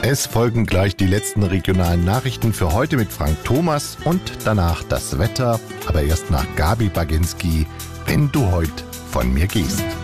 Es folgen gleich die letzten regionalen Nachrichten für heute mit Frank Thomas und danach das Wetter, aber erst nach Gabi Baginski, wenn du heut von mir gehst.